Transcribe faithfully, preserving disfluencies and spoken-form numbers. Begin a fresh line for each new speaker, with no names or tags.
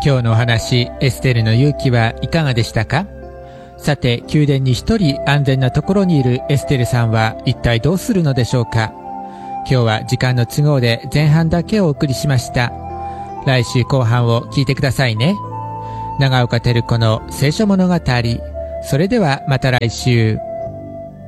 今日のお話、エステルの勇気はいかがでしたか？さて、宮殿に一人安全なところにいるエステルさんは一体どうするのでしょうか？今日は時間の都合で前半だけお送りしました。来週後半を聞いてくださいね。長岡照子の聖書物語。それではまた来週。